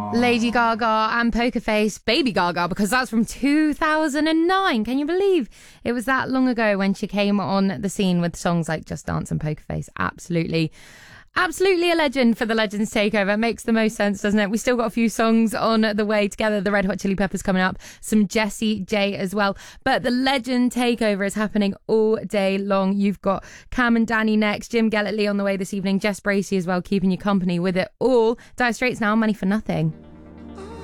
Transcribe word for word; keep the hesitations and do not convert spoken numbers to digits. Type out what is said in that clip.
Lady Gaga and Poker Face, Baby Gaga, because that's from two thousand nine. Can you believe it was that long ago when she came on the scene with songs like Just Dance and Poker Face? Absolutely. Absolutely a legend for the Legends Takeover. It makes the most sense, doesn't it? We still got a few songs on the way together. The Red Hot Chili Peppers coming up, some Jessie J as well. But the Legend Takeover is happening all day long. You've got Cam and Danny next, Jim Gellert-Lee on the way this evening, Jess Bracey as well, keeping you company with it all. Dire Straits now, Money for Nothing.